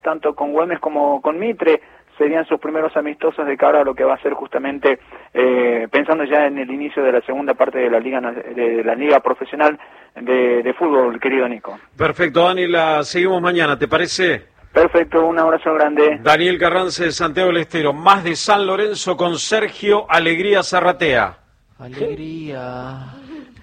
tanto con Güemes como con Mitre. Serían sus primeros amistosos de cara a lo que va a ser justamente, pensando ya en el inicio de la segunda parte de la liga profesional de fútbol, querido Nico. Perfecto, Dani, la seguimos mañana, ¿te parece? Perfecto, un abrazo grande. Daniel Carranza de Santiago del Estero, más de San Lorenzo con Sergio Alegría Zarratea. Alegría.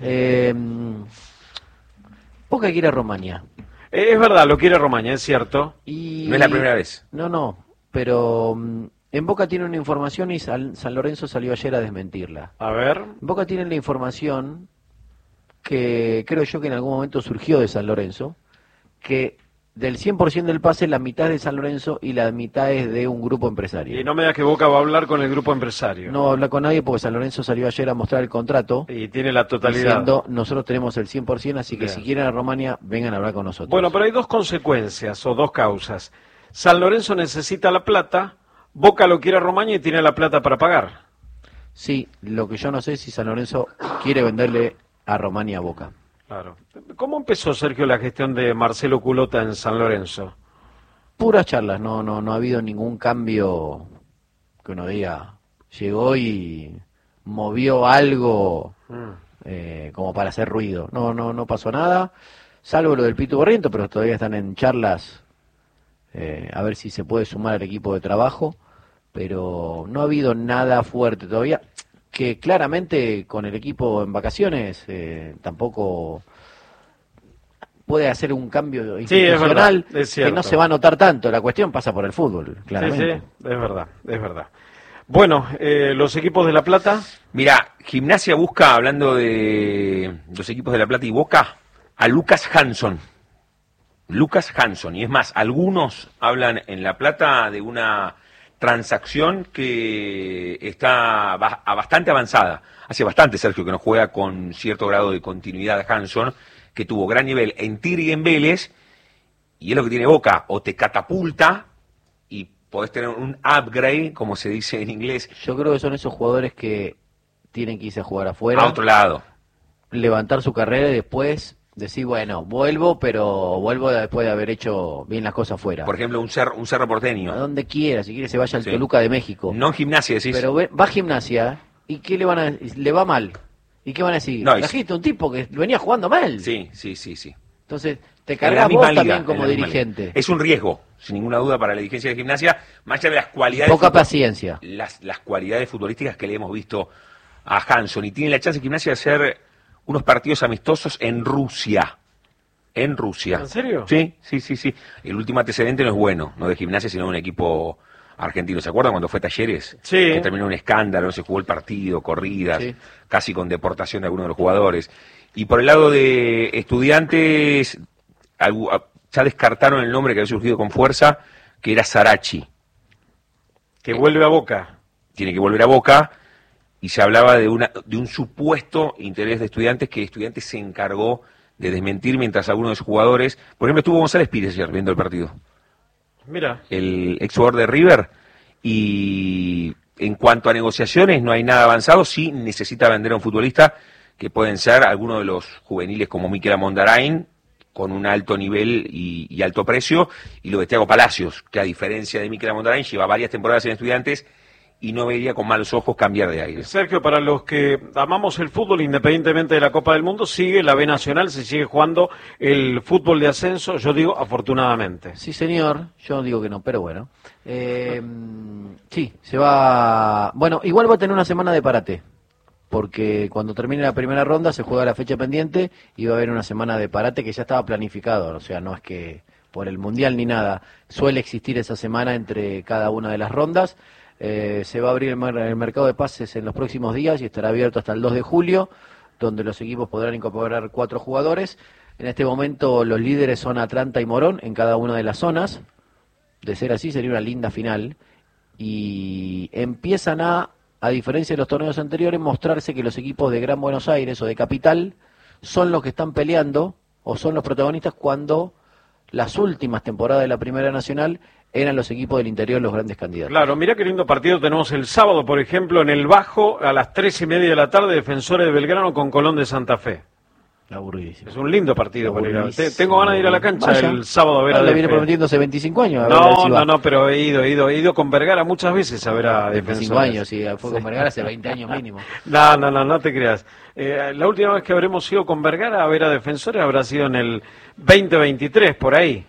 Boca quiere ir a Romaña. Es verdad, lo quiere Romaña, es cierto. Y... No es la primera vez. No, pero en Boca tiene una información y San Lorenzo salió ayer a desmentirla. A ver. En Boca tienen la información que creo yo que en algún momento surgió de San Lorenzo, que del 100% del pase la mitad es de San Lorenzo y la mitad es de un grupo empresario. Y no me digas que Boca va a hablar con el grupo empresario. No va a hablar con nadie porque San Lorenzo salió ayer a mostrar el contrato. Y tiene la totalidad. Diciendo, nosotros tenemos el 100%, así que Bien. si quieren a Romaña, vengan a hablar con nosotros. Bueno, pero hay dos consecuencias o dos causas. San Lorenzo necesita la plata, Boca lo quiere a Romaña y tiene la plata para pagar. Sí, lo que yo no sé es si San Lorenzo quiere venderle a Romaña a Boca. Claro. ¿Cómo empezó, Sergio, la gestión de Marcelo Culota en San Lorenzo? Puras charlas, no ha habido ningún cambio que uno diga, llegó y movió algo como para hacer ruido. No pasó nada, salvo lo del Pitu Barriento, pero todavía están en charlas a ver si se puede sumar al equipo de trabajo, pero no ha habido nada fuerte todavía, que claramente con el equipo en vacaciones tampoco puede hacer un cambio institucional que no se va a notar tanto. La cuestión pasa por el fútbol, claramente. Sí, es verdad. Bueno, los equipos de La Plata. Mira, Gimnasia busca, hablando de los equipos de La Plata y Boca, a Lucas Hanson. Y es más, algunos hablan en La Plata de una transacción que está bastante avanzada. Hace bastante, Sergio, que no juega con cierto grado de continuidad Hanson, que tuvo gran nivel en Tigre y en Vélez, y es lo que tiene Boca, o te catapulta y podés tener un upgrade, como se dice en inglés. Yo creo que son esos jugadores que tienen que irse a jugar afuera, A otro lado. levantar su carrera y después decir, bueno, vuelvo, pero vuelvo después de haber hecho bien las cosas afuera. Por ejemplo, un cerro porteño. A donde quiera, si quiere se vaya al Sí. Toluca de México. No en Gimnasia, decís. Pero va a Gimnasia, ¿y qué le va mal? ¿Y qué van a decir? No, Trajiste un tipo que venía jugando mal. Sí. Entonces, te En la cargas misma vos liga, también como en la misma dirigente. liga. Es un riesgo, sin ninguna duda, para la dirigencia de Gimnasia, más allá de las cualidades... Poca paciencia. Las cualidades futbolísticas que le hemos visto a Hanson. Y tiene la chance de Gimnasia de hacer unos partidos amistosos en Rusia. ¿En serio? Sí. El último antecedente no es bueno, no de Gimnasia, sino de un equipo argentino. ¿Se acuerdan cuando fue Talleres? Sí. Que terminó un escándalo, no se jugó el partido, corridas, Sí. casi con deportación de algunos de los jugadores. Y por el lado de Estudiantes, ya descartaron el nombre que había surgido con fuerza, que era Sarachi. Que vuelve a Boca. Tiene que volver a Boca, y se hablaba de un supuesto interés de Estudiantes, que Estudiantes se encargó de desmentir, mientras algunos de sus jugadores... Por ejemplo, estuvo González Pires ayer viendo el partido. Mira. El exjugador de River, y en cuanto a negociaciones no hay nada avanzado. Sí necesita vender a un futbolista, que pueden ser algunos de los juveniles como Mikel Amondarain, con un alto nivel y alto precio, y lo de Thiago Palacios, que a diferencia de Mikel Amondarain lleva varias temporadas en Estudiantes y no vería con malos ojos cambiar de aire. Sergio, para los que amamos el fútbol, independientemente de la Copa del Mundo, sigue la B Nacional, se sigue jugando el fútbol de ascenso, yo digo afortunadamente. Sí, señor. Yo digo que no, pero bueno. Sí, se va... Bueno, igual va a tener una semana de parate, porque cuando termine la primera ronda se juega la fecha pendiente y va a haber una semana de parate que ya estaba planificado. O sea, no es que por el Mundial ni nada. Suele existir esa semana entre cada una de las rondas. Se va a abrir el mercado de pases en los próximos días y estará abierto hasta el 2 de julio, donde los equipos podrán incorporar 4 jugadores. En este momento los líderes son Atlanta y Morón en cada una de las zonas. De ser así sería una linda final. Y empiezan a diferencia de los torneos anteriores, mostrarse que los equipos de Gran Buenos Aires o de Capital son los que están peleando o son los protagonistas, cuando las últimas temporadas de la Primera Nacional eran los equipos del interior los grandes candidatos. Claro, mirá qué lindo partido tenemos el sábado, por ejemplo, en el Bajo, a las 3:30 de la tarde, Defensores de Belgrano con Colón de Santa Fe. Aburridísimo. Es un lindo partido para ir a... Tengo ganas de ir a la cancha el sábado a ver a le viene Defensor. prometiendo hace 25 años. No, pero he ido con Vergara muchas veces a ver a Defensor. 25 años, sí, fue con Vergara hace 20 años mínimo. No te creas. La última vez que habremos ido con Vergara a ver a Defensores habrá sido en el 2023, por ahí.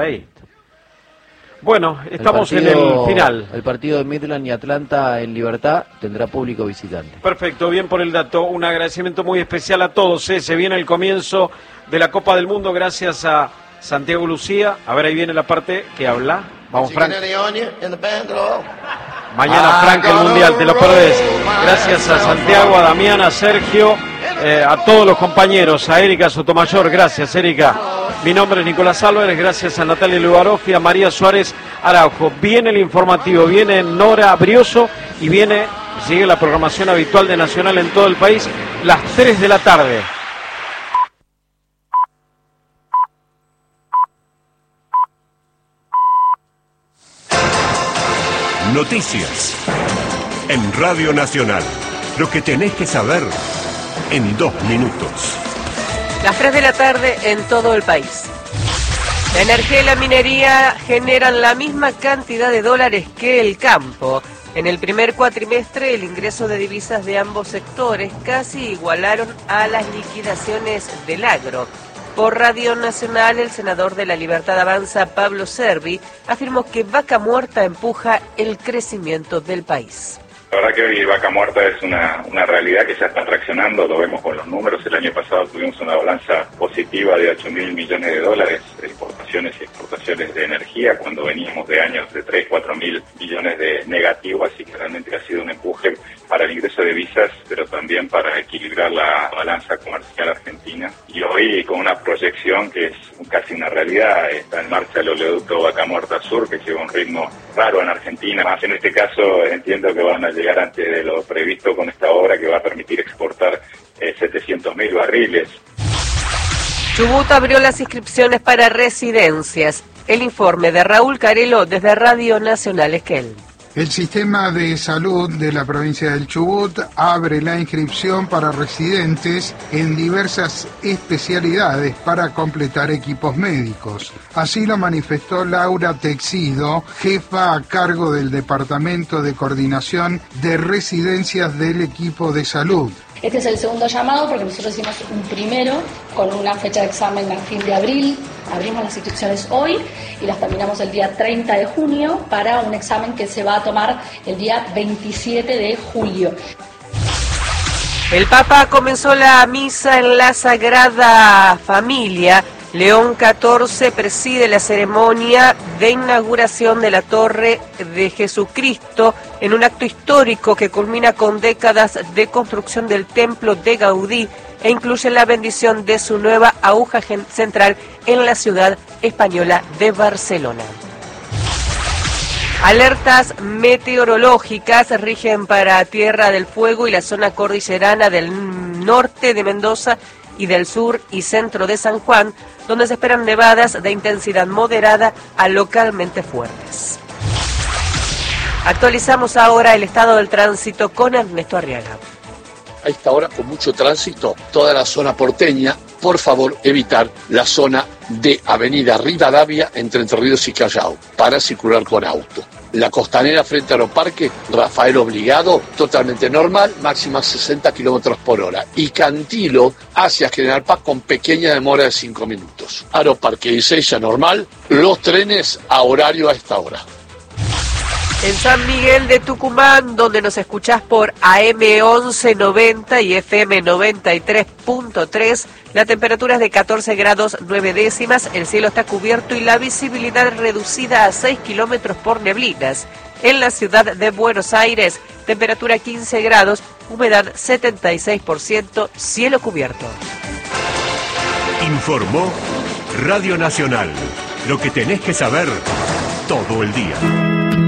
Bueno, estamos en el final. El partido de Midland y Atlanta en Libertad tendrá público visitante. Perfecto, bien por el dato. Un agradecimiento muy especial a todos. Se viene el comienzo de la Copa del Mundo gracias a Santiago Lucía. A ver, ahí viene la parte que habla. Vamos, Frank. Mañana, Frank, el Mundial, te lo perdés. Gracias a Santiago, a Damián, a Sergio, a todos los compañeros, a Erika Sotomayor. Gracias, Erika. Mi nombre es Nicolás Álvarez, gracias a Natalia Lubaroff y a María Suárez Araujo. Viene el informativo, viene Nora Brioso y sigue la programación habitual de Nacional en todo el país, las 3 de la tarde. Noticias en Radio Nacional. Lo que tenés que saber en 2 minutos. Las 3 de la tarde en todo el país. La energía y la minería generan la misma cantidad de dólares que el campo. En el primer cuatrimestre, el ingreso de divisas de ambos sectores casi igualaron a las liquidaciones del agro. Por Radio Nacional, el senador de La Libertad Avanza, Pablo Servi, afirmó que Vaca Muerta empuja el crecimiento del país. La verdad que hoy Vaca Muerta es una realidad que ya está reaccionando, lo vemos con los números. El año pasado tuvimos una balanza positiva de 8.000 millones de dólares de importaciones y exportaciones de energía, cuando veníamos de años de 3.000-4.000 millones de negativo, así que realmente ha sido un empuje para el ingreso de divisas, pero también para equilibrar la balanza comercial argentina. Y hoy, con una proyección que es casi una realidad, está en marcha el oleoducto Vaca Muerta Sur, que lleva un ritmo raro en Argentina. Más en este caso, entiendo que van a llegar antes de lo previsto con esta obra, que va a permitir exportar 700.000 barriles. Chubut abrió las inscripciones para residencias. El informe de Raúl Carelo desde Radio Nacional Esquel. El sistema de salud de la provincia del Chubut abre la inscripción para residentes en diversas especialidades para completar equipos médicos. Así lo manifestó Laura Texido, jefa a cargo del Departamento de Coordinación de Residencias del Equipo de Salud. Este es el segundo llamado porque nosotros hicimos un primero con una fecha de examen a fin de abril. Abrimos las inscripciones hoy y las terminamos el día 30 de junio para un examen que se va a tomar el día 27 de julio. El Papa comenzó la misa en la Sagrada Familia. León XIV preside la ceremonia de inauguración de la Torre de Jesucristo en un acto histórico que culmina con décadas de construcción del templo de Gaudí e incluye la bendición de su nueva aguja central en la ciudad española de Barcelona. Alertas meteorológicas rigen para Tierra del Fuego y la zona cordillerana del norte de Mendoza y del sur y centro de San Juan, donde se esperan nevadas de intensidad moderada a localmente fuertes. Actualizamos ahora el estado del tránsito con Ernesto Arriaga. A esta hora, con mucho tránsito, toda la zona porteña, por favor, evitar la zona de Avenida Rivadavia entre Entre Ríos y Callao para circular con auto. La costanera frente a Aeroparque, Rafael Obligado, totalmente normal, máxima 60 kilómetros por hora. Y Cantilo hacia General Paz con pequeña demora de 5 minutos. Aeroparque y Sella normal, los trenes a horario a esta hora. En San Miguel de Tucumán, donde nos escuchás por AM 1190 y FM 93.3, la temperatura es de 14 grados 9 décimas, el cielo está cubierto y la visibilidad reducida a 6 kilómetros por neblinas. En la ciudad de Buenos Aires, temperatura 15 grados, humedad 76%, cielo cubierto. Informó Radio Nacional. Lo que tenés que saber todo el día.